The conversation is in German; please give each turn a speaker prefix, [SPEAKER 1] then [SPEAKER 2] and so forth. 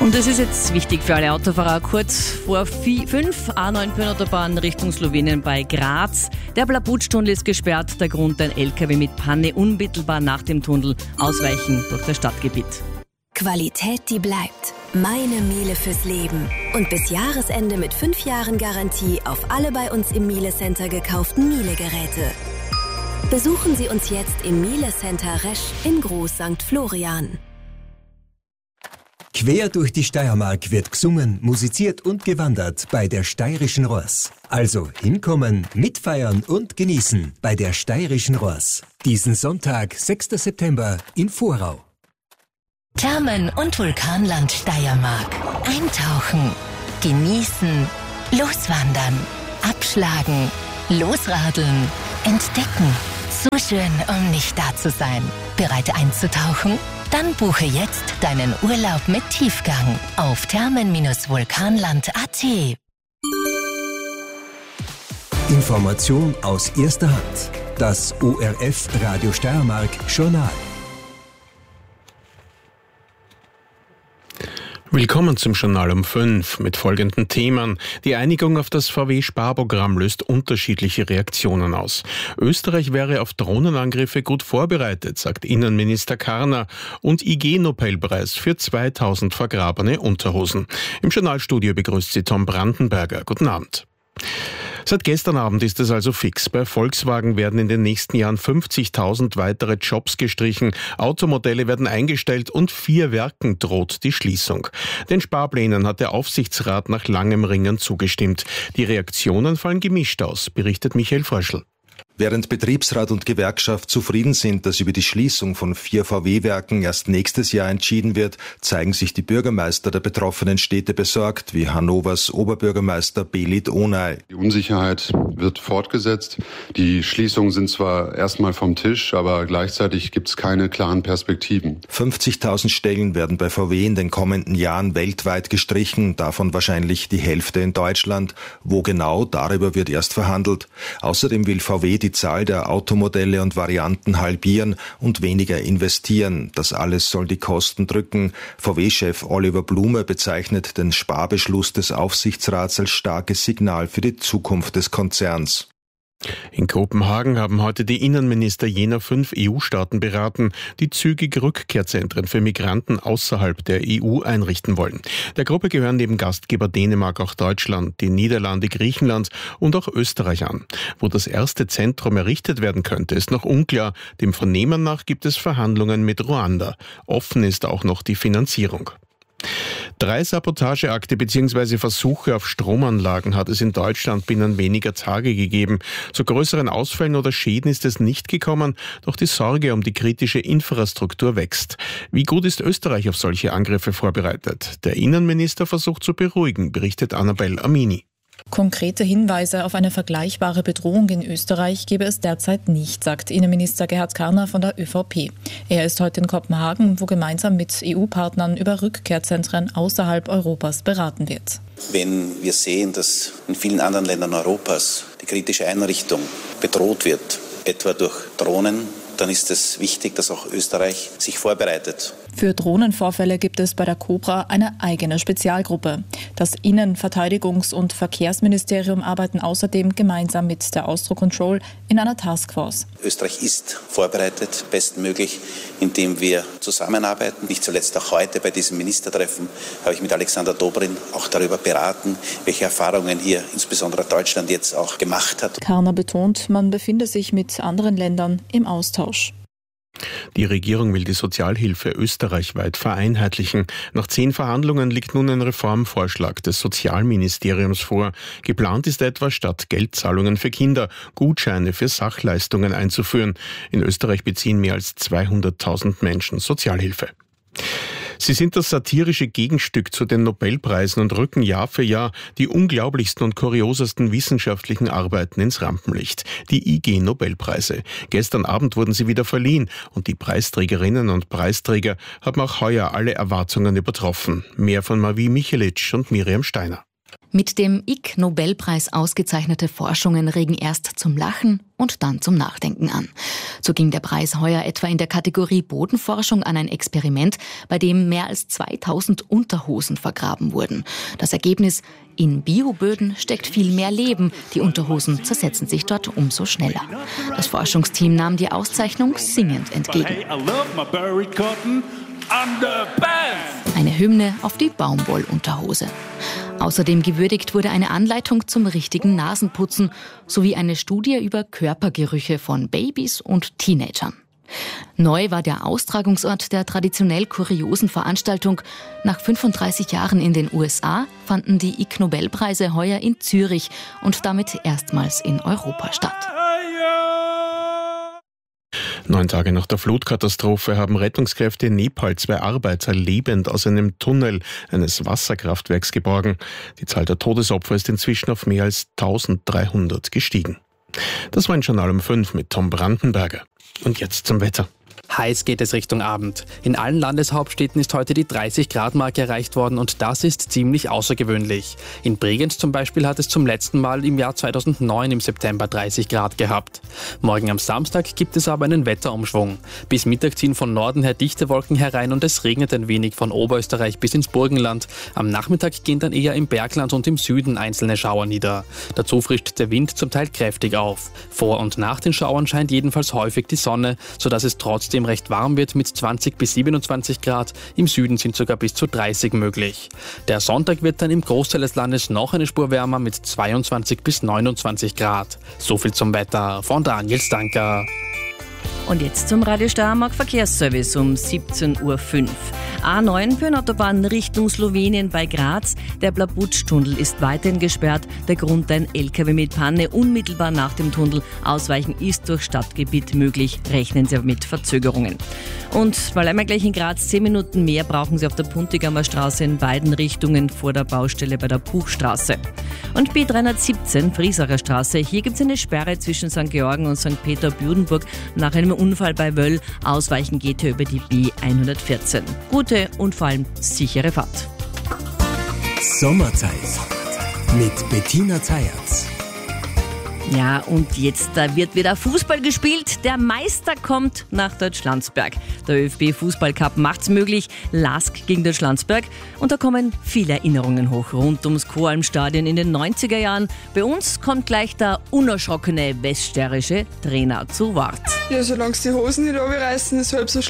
[SPEAKER 1] Und das ist jetzt wichtig für alle Autofahrer. Kurz vor 5 A9 Pönautobahn Richtung Slowenien bei Graz. Der Blabutsch-Tunnel ist gesperrt. Der Grund: ein LKW mit Panne unmittelbar nach dem Tunnel. Ausweichen durch das Stadtgebiet.
[SPEAKER 2] Qualität, die bleibt. Meine Miele fürs Leben. Und bis Jahresende mit 5 Jahren Garantie auf alle bei uns im Miele Center gekauften Miele-Geräte. Besuchen Sie uns jetzt im Miele Center Resch in Groß St. Florian.
[SPEAKER 3] Quer durch die Steiermark wird gesungen, musiziert und gewandert bei der Steirischen Ross. Also hinkommen, mitfeiern und genießen bei der Steirischen Ross. Diesen Sonntag, 6. September in Vorau.
[SPEAKER 4] Thermen- und Vulkanland Steiermark. Eintauchen, genießen, loswandern, abschlagen, losradeln, entdecken. So schön, um nicht da zu sein. Bereit einzutauchen? Dann buche jetzt deinen Urlaub mit Tiefgang auf thermen-vulkanland.at.
[SPEAKER 3] Information aus erster Hand. Das ORF Radio Steiermark Journal.
[SPEAKER 5] Willkommen zum Journal um 5 mit folgenden Themen. Die Einigung auf das VW-Sparprogramm löst unterschiedliche Reaktionen aus. Österreich wäre auf Drohnenangriffe gut vorbereitet, sagt Innenminister Karner. Und IG-Nobelpreis für 2000 vergrabene Unterhosen. Im Journalstudio begrüßt sie Tom Brandenberger. Guten Abend. Seit gestern Abend ist es also fix. Bei Volkswagen werden in den nächsten Jahren 50.000 weitere Jobs gestrichen, Automodelle werden eingestellt und 4 Werken droht die Schließung. Den Sparplänen hat der Aufsichtsrat nach langem Ringen zugestimmt. Die Reaktionen fallen gemischt aus, berichtet Michael Fröschl.
[SPEAKER 6] Während Betriebsrat und Gewerkschaft zufrieden sind, dass über die Schließung von 4 VW-Werken erst nächstes Jahr entschieden wird, zeigen sich die Bürgermeister der betroffenen Städte besorgt, wie Hannovers Oberbürgermeister Belit Onay.
[SPEAKER 7] Die Unsicherheit wird fortgesetzt. Die Schließungen sind zwar erstmal vom Tisch, aber gleichzeitig gibt es keine klaren Perspektiven.
[SPEAKER 6] 50.000 Stellen werden bei VW in den kommenden Jahren weltweit gestrichen, davon wahrscheinlich die Hälfte in Deutschland. Wo genau, darüber wird erst verhandelt. Außerdem will VW die Zahl der Automodelle und Varianten halbieren und weniger investieren. Das alles soll die Kosten drücken. VW-Chef Oliver Blume bezeichnet den Sparbeschluss des Aufsichtsrats als starkes Signal für die Zukunft des Konzerns.
[SPEAKER 5] In Kopenhagen haben heute die Innenminister jener 5 EU-Staaten beraten, die zügig Rückkehrzentren für Migranten außerhalb der EU einrichten wollen. Der Gruppe gehören neben Gastgeber Dänemark auch Deutschland, die Niederlande, Griechenland und auch Österreich an. Wo das erste Zentrum errichtet werden könnte, ist noch unklar. Dem Vernehmen nach gibt es Verhandlungen mit Ruanda. Offen ist auch noch die Finanzierung. 3 Sabotageakte bzw. Versuche auf Stromanlagen hat es in Deutschland binnen weniger Tage gegeben. Zu größeren Ausfällen oder Schäden ist es nicht gekommen, doch die Sorge um die kritische Infrastruktur wächst. Wie gut ist Österreich auf solche Angriffe vorbereitet? Der Innenminister versucht zu beruhigen, berichtet Annabelle Amini.
[SPEAKER 8] Konkrete Hinweise auf eine vergleichbare Bedrohung in Österreich gebe es derzeit nicht, sagt Innenminister Gerhard Karner von der ÖVP. Er ist heute in Kopenhagen, wo gemeinsam mit EU-Partnern über Rückkehrzentren außerhalb Europas beraten wird.
[SPEAKER 9] Wenn wir sehen, dass in vielen anderen Ländern Europas die kritische Einrichtung bedroht wird, etwa durch Drohnen, dann ist es wichtig, dass auch Österreich sich vorbereitet.
[SPEAKER 8] Für Drohnenvorfälle gibt es bei der Cobra eine eigene Spezialgruppe. Das Innen-, Verteidigungs- und Verkehrsministerium arbeiten außerdem gemeinsam mit der Austro Control in einer Taskforce.
[SPEAKER 9] Österreich ist vorbereitet, bestmöglich, indem wir zusammenarbeiten. Nicht zuletzt auch heute bei diesem Ministertreffen habe ich mit Alexander Dobrin auch darüber beraten, welche Erfahrungen hier insbesondere Deutschland jetzt auch gemacht hat.
[SPEAKER 8] Karner betont, man befinde sich mit anderen Ländern im Austausch.
[SPEAKER 5] Die Regierung will die Sozialhilfe österreichweit vereinheitlichen. Nach 10 Verhandlungen liegt nun ein Reformvorschlag des Sozialministeriums vor. Geplant ist etwa, statt Geldzahlungen für Kinder Gutscheine für Sachleistungen einzuführen. In Österreich beziehen mehr als 200.000 Menschen Sozialhilfe. Sie sind das satirische Gegenstück zu den Nobelpreisen und rücken Jahr für Jahr die unglaublichsten und kuriosesten wissenschaftlichen Arbeiten ins Rampenlicht. Die IG-Nobelpreise. Gestern Abend wurden sie wieder verliehen und die Preisträgerinnen und Preisträger haben auch heuer alle Erwartungen übertroffen. Mehr von Mavi Michelic und Miriam Steiner.
[SPEAKER 10] Mit dem Ig-Nobelpreis ausgezeichnete Forschungen regen erst zum Lachen und dann zum Nachdenken an. So ging der Preis heuer etwa in der Kategorie Bodenforschung an ein Experiment, bei dem mehr als 2000 Unterhosen vergraben wurden. Das Ergebnis: in Bioböden steckt viel mehr Leben. Die Unterhosen zersetzen sich dort umso schneller. Das Forschungsteam nahm die Auszeichnung singend entgegen. Eine Hymne auf die Baumwollunterhose. Außerdem gewürdigt wurde eine Anleitung zum richtigen Nasenputzen sowie eine Studie über Körpergerüche von Babys und Teenagern. Neu war der Austragungsort der traditionell kuriosen Veranstaltung. Nach 35 Jahren in den USA fanden die Ig-Nobelpreise heuer in Zürich und damit erstmals in Europa statt.
[SPEAKER 5] 9 Tage nach der Flutkatastrophe haben Rettungskräfte in Nepal 2 Arbeiter lebend aus einem Tunnel eines Wasserkraftwerks geborgen. Die Zahl der Todesopfer ist inzwischen auf mehr als 1300 gestiegen. Das war ein Journal um 5 mit Tom Brandenberger. Und jetzt zum Wetter.
[SPEAKER 11] Heiß geht es Richtung Abend. In allen Landeshauptstädten ist heute die 30-Grad-Marke erreicht worden und das ist ziemlich außergewöhnlich. In Bregenz zum Beispiel hat es zum letzten Mal im Jahr 2009 im September 30 Grad gehabt. Morgen am Samstag gibt es aber einen Wetterumschwung. Bis Mittag ziehen von Norden her dichte Wolken herein und es regnet ein wenig von Oberösterreich bis ins Burgenland. Am Nachmittag gehen dann eher im Bergland und im Süden einzelne Schauer nieder. Dazu frischt der Wind zum Teil kräftig auf. Vor und nach den Schauern scheint jedenfalls häufig die Sonne, sodass es trotzdem recht warm wird mit 20 bis 27 Grad. Im Süden sind sogar bis zu 30 möglich. Der Sonntag wird dann im Großteil des Landes noch eine Spur wärmer mit 22 bis 29 Grad. So viel zum Wetter von Daniel Stanker.
[SPEAKER 1] Und jetzt zum Radio Steiermark Verkehrsservice um 17.05 Uhr. A9 Pönautobahn Richtung Slowenien bei Graz. Der Blabutsch-Tunnel ist weiterhin gesperrt. Der Grund: ein LKW mit Panne unmittelbar nach dem Tunnel. Ausweichen ist durch Stadtgebiet möglich. Rechnen Sie mit Verzögerungen. Und bleiben wir gleich in Graz. 10 Minuten mehr brauchen Sie auf der Puntigamer Straße in beiden Richtungen vor der Baustelle bei der Puchstraße. Und B317 Friesacher Straße. Hier gibt es eine Sperre zwischen St. Georgen und St. Peter-Büdenburg nach einem Unfall bei Wöll. Ausweichen geht hier über die B114. Gute und vor allem sichere Fahrt.
[SPEAKER 3] Sommerzeit mit Bettina Zayatz.
[SPEAKER 1] Ja, und jetzt wird wieder Fußball gespielt. Der Meister kommt nach Deutschlandsberg. Der ÖFB-Fußballcup macht's möglich. LASK gegen Deutschlandsberg. Und da kommen viele Erinnerungen hoch rund ums Choralmstadion in den 90er Jahren. Bei uns kommt gleich der unerschrockene weststeirische Trainer zu Wort.
[SPEAKER 12] Ja, solange die Hosen nicht runterreißen, ist halb so schlimm.